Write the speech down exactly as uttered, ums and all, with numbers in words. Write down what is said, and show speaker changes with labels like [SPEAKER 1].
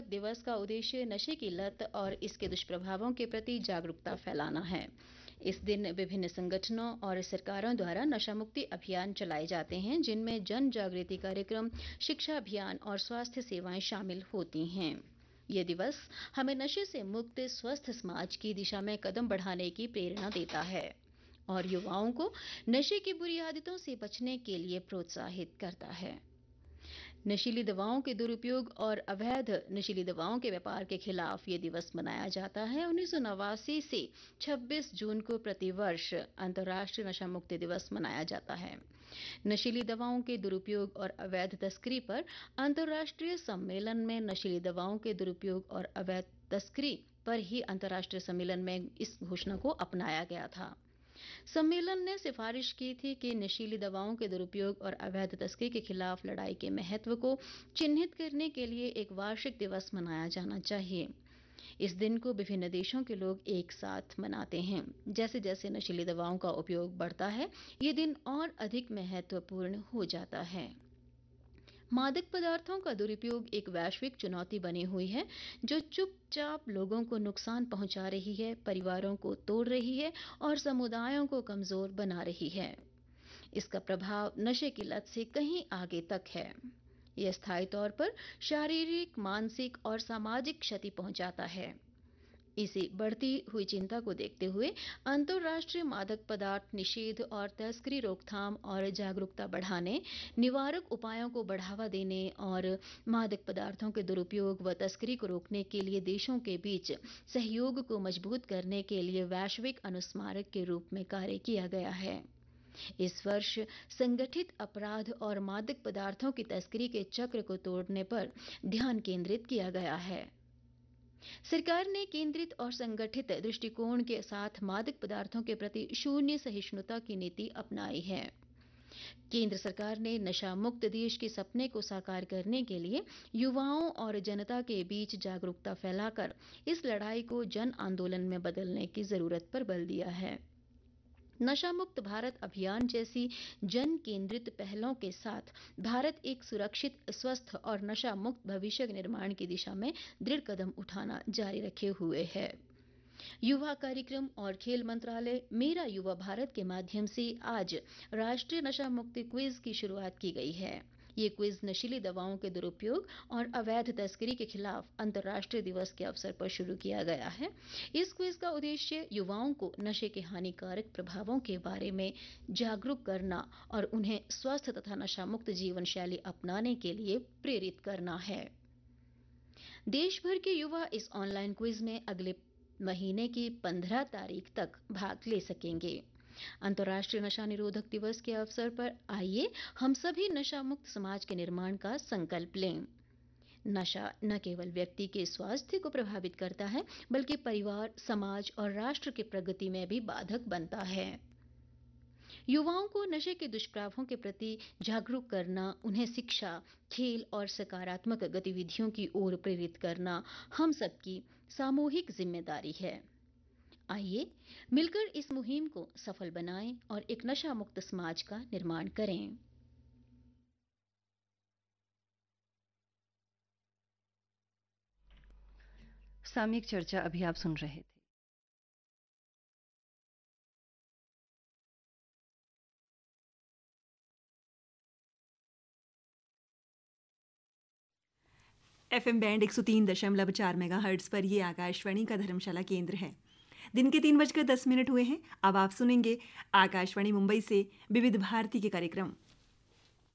[SPEAKER 1] निरोधक दिवस का उद्देश्य नशे की लत और इसके दुष्प्रभावों के प्रति जागरूकता फैलाना है। इस दिन विभिन्न संगठनों और सरकारों द्वारा नशा मुक्ति अभियान चलाए जाते हैं, जिनमें जन जागृति कार्यक्रम, शिक्षा अभियान और स्वास्थ्य सेवाएं शामिल होती हैं। ये दिवस हमें नशे से मुक्त स्वस्थ समाज की दिशा में कदम बढ़ाने की प्रेरणा देता है और युवाओं को नशे की बुरी आदतों से बचने के लिए प्रोत्साहित करता है। नशीली दवाओं के दुरुपयोग और अवैध नशीली दवाओं के व्यापार के खिलाफ ये दिवस मनाया जाता है। उन्नीस सौ नवासी से छब्बीस जून को प्रतिवर्ष अंतर्राष्ट्रीय नशा मुक्ति दिवस मनाया जाता है। नशीली दवाओं के दुरुपयोग और अवैध तस्करी पर अंतर्राष्ट्रीय सम्मेलन में नशीली दवाओं के दुरुपयोग और अवैध तस्करी पर ही अंतर्राष्ट्रीय सम्मेलन में इस घोषणा को अपनाया गया था। सम्मेलन ने सिफारिश की थी कि नशीली दवाओं के दुरुपयोग और अवैध तस्करी के खिलाफ लड़ाई के महत्व को चिन्हित करने के लिए एक वार्षिक दिवस मनाया जाना चाहिए। इस दिन को विभिन्न देशों के लोग एक साथ मनाते हैं। जैसे जैसे नशीली दवाओं का उपयोग बढ़ता है, ये दिन और अधिक महत्वपूर्ण हो जाता है। मादक पदार्थों का दुरुपयोग एक वैश्विक चुनौती बनी हुई है, जो चुपचाप लोगों को नुकसान पहुंचा रही है, परिवारों को तोड़ रही है और समुदायों को कमजोर बना रही है। इसका प्रभाव नशे की लत से कहीं आगे तक है। यह स्थायी तौर पर शारीरिक, मानसिक और सामाजिक क्षति पहुंचाता है। इसी बढ़ती हुई चिंता को देखते हुए अंतर्राष्ट्रीय मादक पदार्थ निषेध और तस्करी रोकथाम और जागरूकता बढ़ाने, निवारक उपायों को बढ़ावा देने और मादक पदार्थों के दुरुपयोग व तस्करी को रोकने के लिए देशों के बीच सहयोग को मजबूत करने के लिए वैश्विक अनुस्मारक के रूप में कार्य किया गया है। इस वर्ष संगठित अपराध और मादक पदार्थों की तस्करी के चक्र को तोड़ने पर ध्यान केंद्रित किया गया है। सरकार ने केंद्रित और संगठित दृष्टिकोण के साथ मादक पदार्थों के प्रति शून्य सहिष्णुता की नीति अपनाई है। केंद्र सरकार ने नशा मुक्त देश के सपने को साकार करने के लिए युवाओं और जनता के बीच जागरूकता फैलाकर इस लड़ाई को जन आंदोलन में बदलने की जरूरत पर बल दिया है। नशा मुक्त भारत अभियान जैसी जन केंद्रित पहलों के साथ भारत एक सुरक्षित, स्वस्थ और नशा मुक्त भविष्य के निर्माण की दिशा में दृढ़ कदम उठाना जारी रखे हुए है। युवा कार्यक्रम और खेल मंत्रालय मेरा युवा भारत के माध्यम से आज राष्ट्रीय नशा मुक्ति क्विज की शुरुआत की गई है। ये क्विज नशीली दवाओं के दुरुपयोग और अवैध तस्करी के खिलाफ अंतर्राष्ट्रीय दिवस के अवसर पर शुरू किया गया है। इस क्विज का उद्देश्य युवाओं को नशे के हानिकारक प्रभावों के बारे में जागरूक करना और उन्हें स्वस्थ तथा नशा मुक्त जीवन शैली अपनाने के लिए प्रेरित करना है। देश भर के युवा इस ऑनलाइन क्विज में अगले महीने की पंद्रह तारीख तक भाग ले सकेंगे। अंतर्राष्ट्रीय नशा निरोधक दिवस के अवसर पर आइए हम सभी नशा मुक्त समाज के निर्माण का संकल्प लें। नशा न केवल व्यक्ति के स्वास्थ्य को प्रभावित करता है, बल्कि परिवार, समाज और राष्ट्र की प्रगति में भी बाधक बनता है। युवाओं को नशे के दुष्प्रभावों के प्रति जागरूक करना, उन्हें शिक्षा, खेल और सकारात्मक गतिविधियों की ओर प्रेरित करना हम सबकी सामूहिक जिम्मेदारी है। आइए मिलकर इस मुहिम को सफल बनाएं और एक नशा मुक्त समाज का निर्माण करें।
[SPEAKER 2] सामयिक चर्चा अभी आप सुन रहे थे।
[SPEAKER 3] एफएम बैंड एक सौ तीन दशमलव चार मेगाहर्ट्ज पर ये आकाशवाणी का धर्मशाला केंद्र है। दिन के तीन बजकर दस मिनट हुए हैं। अब आप सुनेंगे आकाशवाणी मुंबई से विविध भारती के कार्यक्रम।